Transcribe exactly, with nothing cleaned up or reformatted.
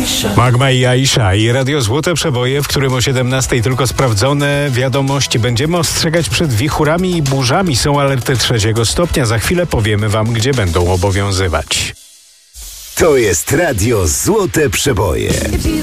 Magma i Aisha i Radio Złote Przeboje, w którym o siedemnastej tylko sprawdzone wiadomości. Będziemy ostrzegać przed wichurami i burzami. Są alerty trzeciego stopnia. Za chwilę powiemy wam, gdzie będą obowiązywać. To jest Radio Złote Przeboje.